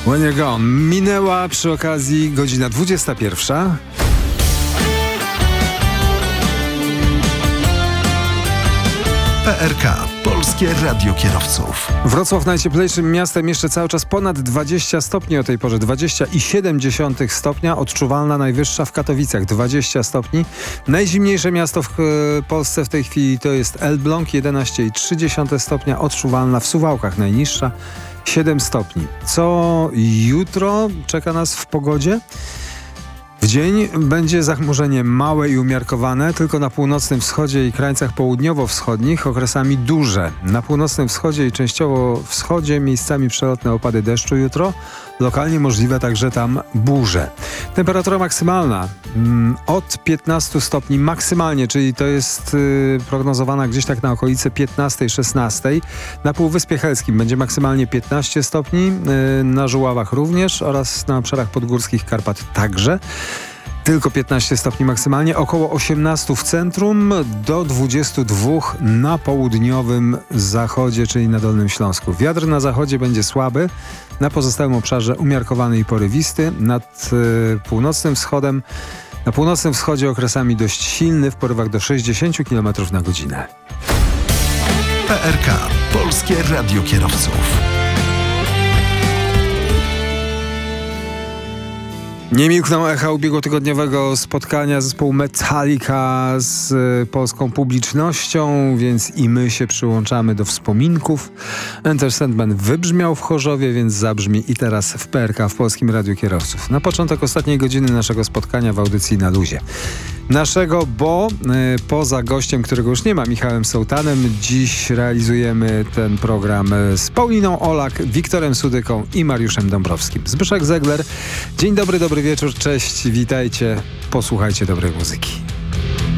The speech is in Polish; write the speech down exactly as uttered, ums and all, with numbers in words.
When You're Gone. Minęła przy okazji godzina dwudziesta pierwsza. P R K. Polskie Radio Kierowców. Wrocław najcieplejszym miastem jeszcze cały czas ponad dwadzieścia stopni o tej porze. dwadzieścia i siedem dziesiątych stopnia. Odczuwalna najwyższa w Katowicach. dwadzieścia stopni. Najzimniejsze miasto w Polsce w tej chwili to jest Elbląg. jedenaście i trzy dziesiąte stopnia. Odczuwalna w Suwałkach najniższa. siedem stopni. Co jutro czeka nas w pogodzie? W dzień będzie zachmurzenie małe i umiarkowane, tylko na północnym wschodzie i krańcach południowo-wschodnich okresami duże. Na północnym wschodzie i częściowo wschodzie miejscami przelotne opady deszczu jutro. Lokalnie możliwe także tam burze. Temperatura maksymalna mm, od piętnastu stopni maksymalnie, czyli to jest y, prognozowana gdzieś tak na okolice piętnastej szesnastej. Na Półwyspie Helskim będzie maksymalnie piętnaście stopni, y, na Żuławach również oraz na obszarach podgórskich Karpat także. Tylko piętnaście stopni maksymalnie, około osiemnaście w centrum, do dwudziestu dwóch na południowym zachodzie, czyli na Dolnym Śląsku. Wiatr na zachodzie będzie słaby, na pozostałym obszarze umiarkowany i porywisty. Nad y, północnym wschodem, na północnym wschodzie okresami dość silny w porywach do sześćdziesiąt kilometrów na godzinę. P R K. Polskie Radio Kierowców. Nie milkną echa ubiegłotygodniowego spotkania zespołu Metallica z y, polską publicznością, więc i my się przyłączamy do wspominków. Enter Sandman wybrzmiał w Chorzowie, więc zabrzmi i teraz w P R K, w Polskim Radiu Kierowców. Na początek ostatniej godziny naszego spotkania w audycji Na Luzie. Naszego, bo y, poza gościem, którego już nie ma, Michałem Sołtanem, dziś realizujemy ten program z Pauliną Olak, Wiktorem Sudyką i Mariuszem Dąbrowskim. Zbyszek Zegler. Dzień dobry, dobry wieczór, cześć, witajcie, posłuchajcie dobrej muzyki.